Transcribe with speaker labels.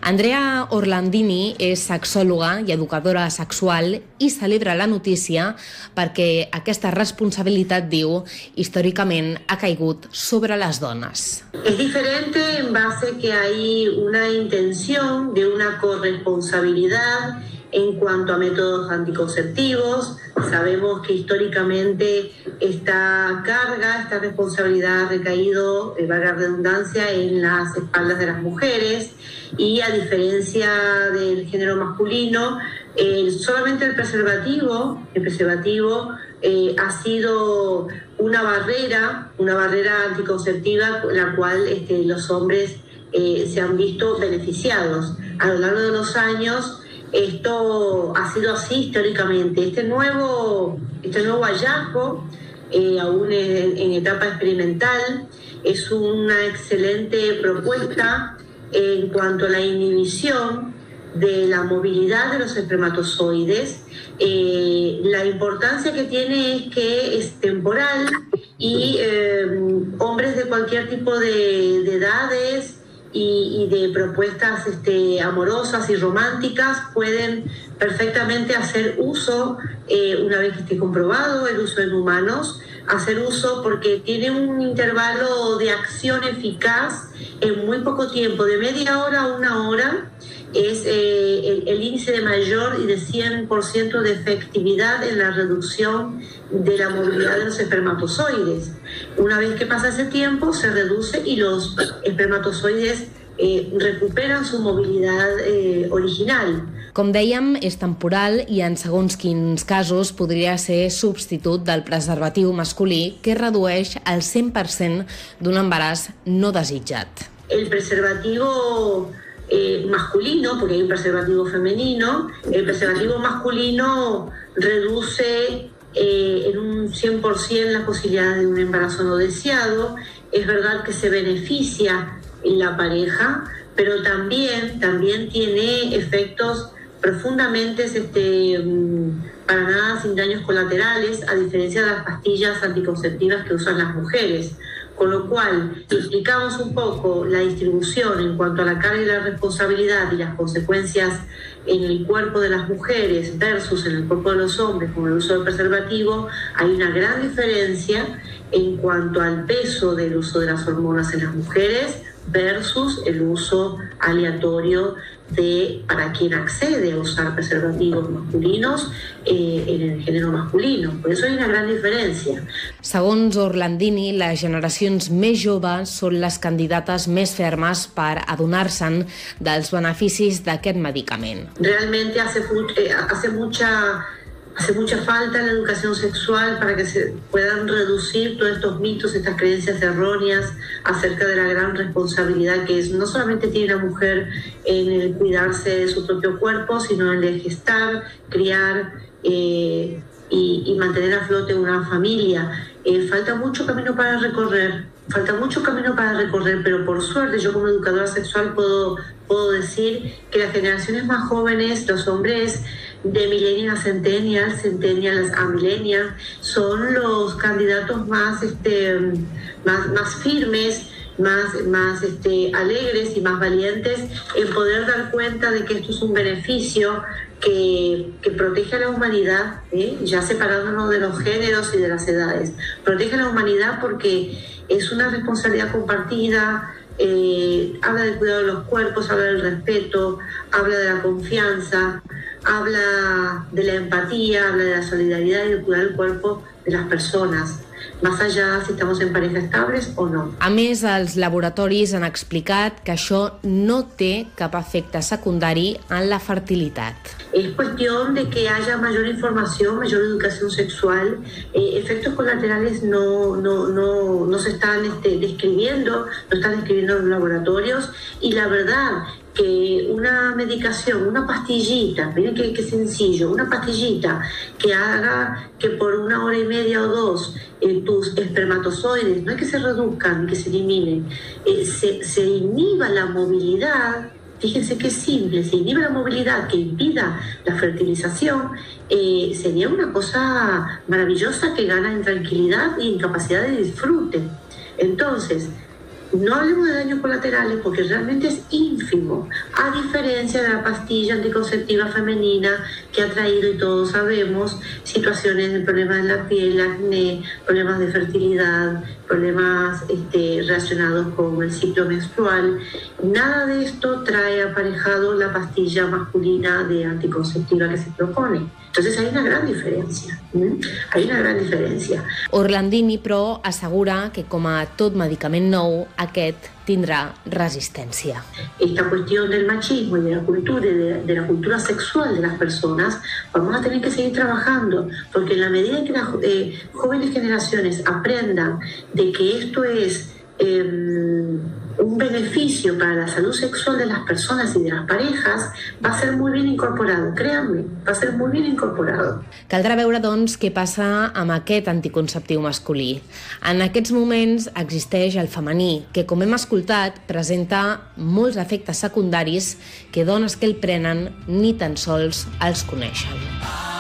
Speaker 1: Andrea Orlandini és sexòloga i educadora sexual i celebra la notícia perquè aquesta responsabilitat, diu, històricament ha caigut sobre les dones.
Speaker 2: Es diferente en base que hay una intención de una corresponsabilidad en cuanto a métodos anticonceptivos. Sabemos que históricamente esta carga, esta responsabilidad ha recaído, valga la redundancia, en las espaldas de las mujeres, y a diferencia del género masculino, solamente el preservativo ha sido una barrera anticonceptiva con la cual los hombres se han visto beneficiados. A lo largo de los años, esto ha sido así históricamente. Este nuevo hallazgo, aún en etapa experimental, es una excelente propuesta en cuanto a la inhibición de la movilidad de los espermatozoides. La importancia que tiene es que es temporal y hombres de cualquier tipo de edades y de propuestas amorosas y románticas pueden perfectamente hacer uso, una vez que esté comprobado el uso en humanos, hacer uso porque tiene un intervalo de acción eficaz en muy poco tiempo, de media hora a una hora. Es el índice de mayor y de 100% de efectividad en la reducción de la movilidad de los espermatozoides. Una vez que pasa ese tiempo, se reduce y los espermatozoides recuperan su movilidad original.
Speaker 1: Com dèiem, és temporal i en segons quins casos podria ser substitut del preservatiu masculí, que redueix el 100% d'un embaràs no desitjat.
Speaker 2: El preservativo masculino, porque hay un preservativo femenino, el preservativo masculino reduce en un 100% las posibilidades de un embarazo no deseado. Es verdad que se beneficia en la pareja, pero también tiene efectos profundamente para nada sin daños colaterales, a diferencia de las pastillas anticonceptivas que usan las mujeres. Con lo cual, si explicamos un poco la distribución en cuanto a la carga y la responsabilidad y las consecuencias en el cuerpo de las mujeres versus en el cuerpo de los hombres con el uso del preservativo, hay una gran diferencia en cuanto al peso del uso de las hormonas en las mujeres versus el uso aleatorio para quien accede a usar preservativos masculinos en el género masculino. Por eso hay una gran diferència.
Speaker 1: Segons Orlandini, les generacions més joves són les candidates més fermes per adonar-se'n dels beneficis d'aquest medicament.
Speaker 2: Realmente hace mucha falta la educación sexual para que se puedan reducir todos estos mitos, estas creencias erróneas acerca de la gran responsabilidad que es no solamente tiene la mujer en el cuidarse de su propio cuerpo, sino en el gestar, criar y mantener a flote una familia. Falta mucho camino para recorrer, pero por suerte yo como educadora sexual puedo decir que las generaciones más jóvenes, los hombres de millennials a centennials a millennials, son los candidatos más firmes, más alegres y más valientes en poder dar cuenta de que esto es un beneficio que protege a la humanidad, ya separándonos de los géneros y de las edades. Protege a la humanidad porque es una responsabilidad compartida. Habla del cuidado de los cuerpos, habla del respeto, habla de la confianza, habla de la empatía, habla de la solidaridad y de cuidar el cuerpo de las personas, más allá si estamos en pareja estables o no.
Speaker 1: A més, els laboratoris han explicat que això no té cap efecte secundari en la fertilitat.
Speaker 2: Es cuestión de que haya mayor información, mayor educación sexual. Efectos colaterales no se están describiendo, no están describiendo en los laboratorios, y la verdad que una medicación, una pastillita, miren qué sencillo, una pastillita que haga que por 1 hora y media o 2 tus espermatozoides, no es que se reduzcan ni que se eliminen, se inhiba la movilidad. Fíjense qué simple, se inhibe la movilidad que impida la fertilización, sería una cosa maravillosa que gana en tranquilidad y en capacidad de disfrute. Entonces, No hablemos de daños colaterales porque realmente es ínfimo, a diferencia de la pastilla anticonceptiva femenina que ha traído, y todos sabemos, situaciones de problemas en la piel, acné, problemas de fertilidad, problemas relacionados con el ciclo menstrual. Nada de esto trae aparejado la pastilla masculina de anticonceptiva que se propone. Entonces hay una gran diferència. Hay una gran diferència.
Speaker 1: Orlandini, però, assegura que, com a tot medicament nou, aquest tindrà resistència.
Speaker 2: Esta cuestión del machismo y de la cultura sexual de las personas, vamos a tener que seguir trabajando, porque en la medida que las jóvenes generaciones aprendan de que esto es un beneficio para la salud sexual de las personas y de las parejas, va a ser muy bien incorporado, créanme, va a ser muy bien incorporado.
Speaker 1: Caldrà veure, doncs, què passa amb aquest anticonceptiu masculí. En aquests moments existeix el femení, que, com hem escoltat, presenta molts efectes secundaris que dones que el prenen ni tan sols els coneixen.